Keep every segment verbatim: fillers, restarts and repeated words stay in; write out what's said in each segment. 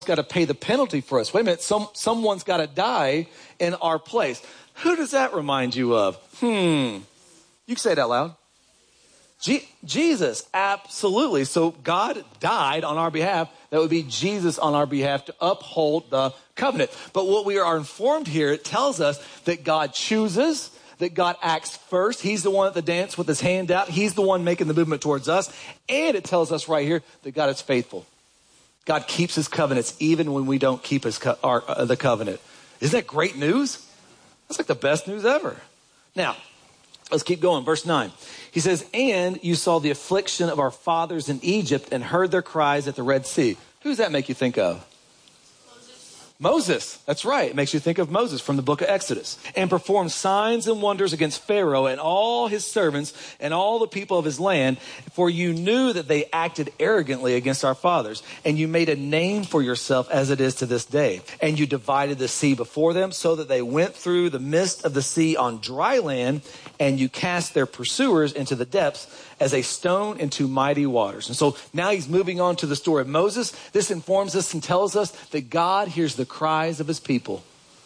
got to pay the penalty for us. Wait a minute, some, someone's got to die in our place. Who does that remind you of? Hmm. You can say it out loud. Je- Jesus, absolutely. So God died on our behalf. That would be Jesus on our behalf to uphold the covenant. But what we are informed here, it tells us that God chooses, that God acts first. He's the one at the dance with his hand out. He's the one making the movement towards us. And it tells us right here that God is faithful. God keeps his covenants even when we don't keep his co- our, uh, the covenant. Isn't that great news? That's like the best news ever. Now, let's keep going. Verse nine. He says, and you saw the affliction of our fathers in Egypt and heard their cries at the Red Sea. Who does that make you think of? Moses, that's right. It makes you think of Moses from the book of Exodus. And performed signs and wonders against Pharaoh and all his servants and all the people of his land. For you knew that they acted arrogantly against our fathers. And you made a name for yourself as it is to this day. And you divided the sea before them so that they went through the midst of the sea on dry land. And you cast their pursuers into the depths as a stone into mighty waters. And so now he's moving on to the story of Moses. This informs us and tells us that God hears the cries of his people.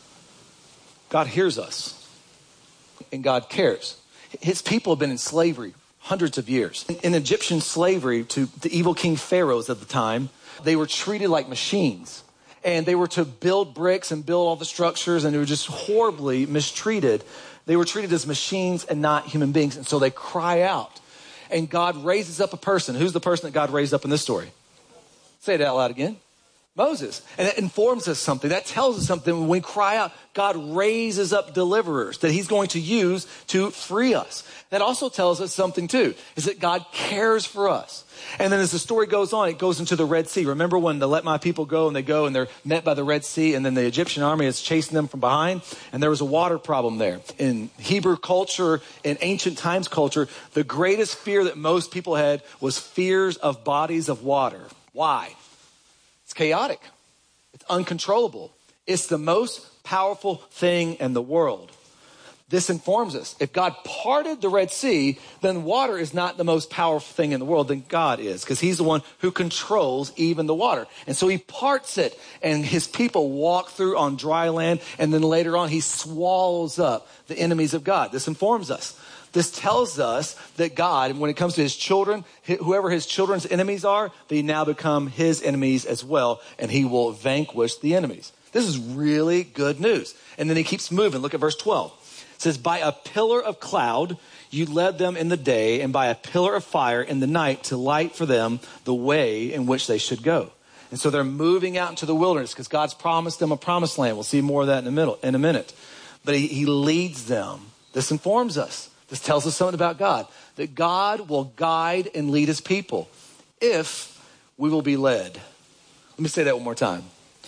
God hears us and God cares. His people have been in slavery hundreds of years. In, in Egyptian slavery to the evil king pharaohs at the time, they were treated like machines. And they were to build bricks and build all the structures, and they were just horribly mistreated. They were treated as machines and not human beings. And so they cry out. And God raises up a person. Who's the person that God raised up in this story? Say it out loud again. Moses. And that informs us something. That tells us something. When we cry out, God raises up deliverers that he's going to use to free us. That also tells us something too, is that God cares for us. And then as the story goes on, it goes into the Red Sea. Remember when they let my people go and they go and they're met by the Red Sea, and then the Egyptian army is chasing them from behind, and there was a water problem there. In Hebrew culture, in ancient times culture, the greatest fear that most people had was fears of bodies of water. Why? It's chaotic. It's uncontrollable. It's the most powerful thing in the world. This informs us. If God parted the Red Sea, then water is not the most powerful thing in the world, then God is, because he's the one who controls even the water. And so he parts it, and his people walk through on dry land, and then later on he swallows up the enemies of God. This informs us. This tells us that God, when it comes to his children, whoever his children's enemies are, they now become his enemies as well, and he will vanquish the enemies. This is really good news. And then he keeps moving. Look at verse twelve. It says, by a pillar of cloud, you led them in the day, and by a pillar of fire in the night to light for them the way in which they should go. And so they're moving out into the wilderness because God's promised them a promised land. We'll see more of that in a, middle, in a minute. But he, he leads them. This informs us. This tells us something about God, that God will guide and lead his people if we will be led. Let me say that one more time.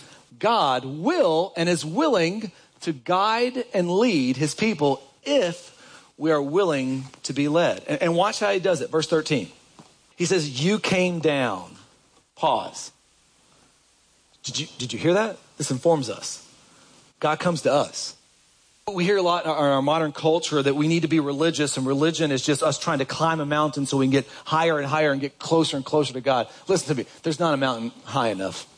God will and is willing to guide and lead his people if we are willing to be led. And, and watch how he does it. Verse thirteen. He says, you came down. Pause. Did you, did you hear that? This informs us. God comes to us. We hear a lot in our, in our modern culture that we need to be religious, and religion is just us trying to climb a mountain so we can get higher and higher and get closer and closer to God. Listen to me. There's not a mountain high enough.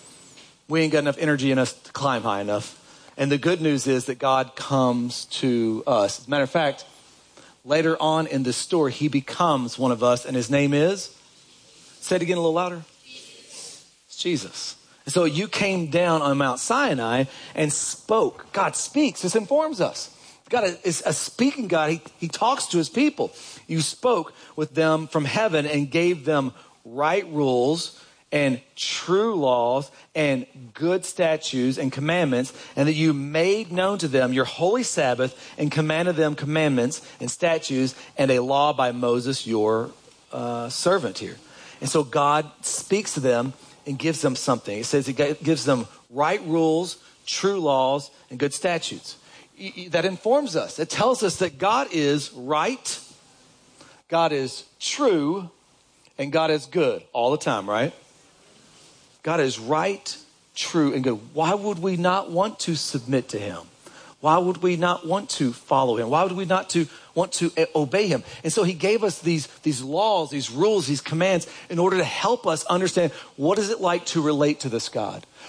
We ain't got enough energy in us to climb high enough. And the good news is that God comes to us. As a matter of fact, later on in this story, he becomes one of us, and his name is? Say it again a little louder. It's Jesus. And so you came down on Mount Sinai and spoke. God speaks. This informs us. God is a speaking God. He, he talks to his people. You spoke with them from heaven and gave them right rules and true laws and good statutes and commandments, and that you made known to them your holy Sabbath and commanded them commandments and statutes and a law by Moses, your uh, servant here. And so God speaks to them and gives them something. He says he gives them right rules, true laws, and good statutes. That informs us. It tells us that God is right, God is true, and God is good all the time, right? God is right, true, and good. Why would we not want to submit to him? why would we not want to follow him? Why would we not to want to obey him? And so he gave us these, these laws, these rules, these commands in order to help us understand what is it like to relate to this God?